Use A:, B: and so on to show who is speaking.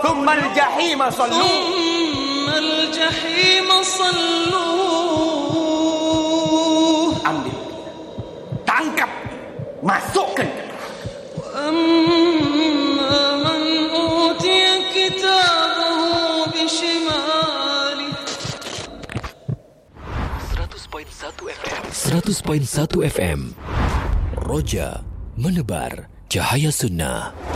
A: Thummal jahima sallu.
B: Thummal jahima sallu.
A: Ambil, tangkap, masukkan ke neraka.
B: Amma man utiya kitabahu bishimali.
C: 100.1 FM Roja menebar cahaya sunnah.